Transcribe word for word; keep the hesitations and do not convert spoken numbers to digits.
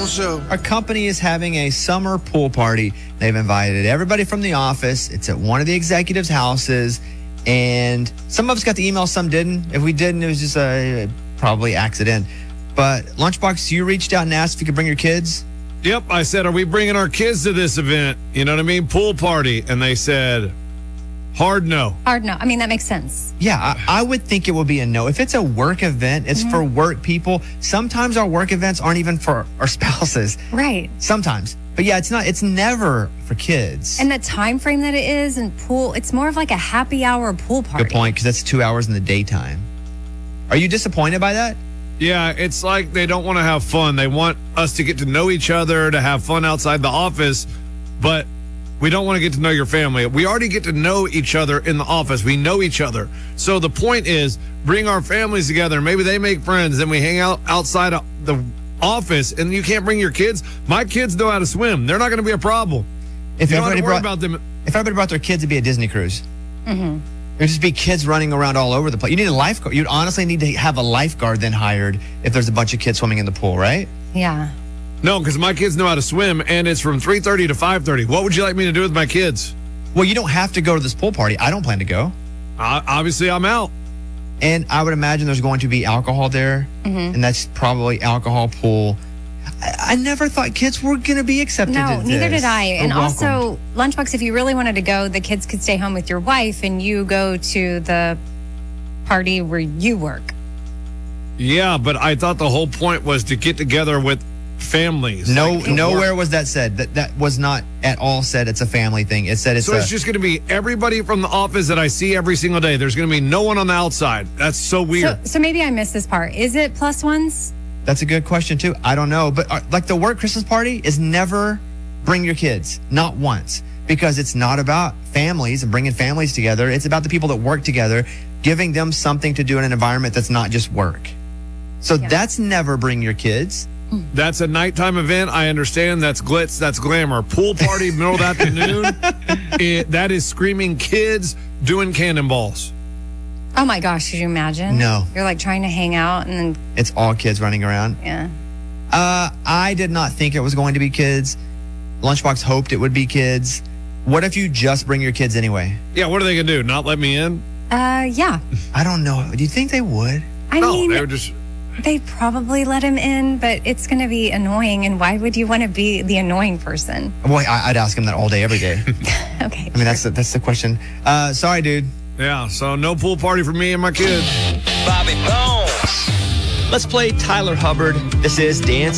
show. Our company is having a summer pool party. They've invited everybody from the office. It's at one of the executives' houses. And some of us got the email, some didn't. If we didn't, it was just a probably accident. But Lunchbox, you reached out and asked if you could bring your kids. Yep, I said, are we bringing our kids to this event? You know what I mean? Pool party. And they said, hard no. Hard no. I mean, that makes sense. Yeah, I, I would think it would be a no. If it's a work event, it's mm-hmm. for work people. Sometimes our work events aren't even for our spouses. Right. Sometimes. But yeah, it's not. It's never for kids. And the time frame that it is and pool, it's more of like a happy hour pool party. Good point, because that's two hours in the daytime. Are you disappointed by that? Yeah, it's like they don't want to have fun. They want us to get to know each other, to have fun outside the office, but we don't want to get to know your family. We already get to know each other in the office. We know each other. So the point is, bring our families together. Maybe they make friends, then we hang out outside of the office, and you can't bring your kids. My kids know how to swim. They're not going to be a problem. If you don't have everybody to worry brought, about them. If everybody brought their kids, it'd be a Disney cruise. Mm-hmm. There'd just be kids running around all over the place. You need a lifeguard. You'd honestly need to have a lifeguard then hired if there's a bunch of kids swimming in the pool, right? Yeah. No, because my kids know how to swim, and it's from three thirty to five thirty. What would you like me to do with my kids? Well, you don't have to go to this pool party. I don't plan to go. Uh, obviously, I'm out. And I would imagine there's going to be alcohol there, mm-hmm. and that's probably alcohol pool. I, I never thought kids were going to be accepted No, to neither this did I. And welcomed. also, Lunchbox, if you really wanted to go, the kids could stay home with your wife, and you go to the party where you work. Yeah, but I thought the whole point was to get together with families. No, like, nowhere was that said. That that was not at all said. It's a family thing. It said it's. So a, it's just going to be everybody from the office that I see every single day. There's going to be no one on the outside. That's so weird. So, so maybe I missed this part. Is it plus ones? That's a good question too. I don't know, but uh, like the work Christmas party is never bring your kids, not once, because it's not about families and bringing families together. It's about the people that work together, giving them something to do in an environment that's not just work. So Yeah. that's never bring your kids. That's a nighttime event. I understand. That's glitz. That's glamour. Pool party, middle of the afternoon. It, that is screaming kids doing cannonballs. Oh my gosh, could you imagine? No. You're like trying to hang out and then, It's all kids running around. yeah. Uh, I did not think it was going to be kids. Lunchbox hoped it would be kids. What if you just bring your kids anyway? Yeah, what are they going to do? Not let me in? Uh, yeah. I don't know. Do you think they would? I No, mean, they were just. they'd probably let him in, but it's going to be annoying. And why would you want to be the annoying person? Boy, I, I'd ask him that all day, every day. Okay. I mean, that's the, that's the question. Uh, sorry, dude. Yeah, so no pool party for me and my kids. Bobby Bones. Let's play Tyler Hubbard. This is Dance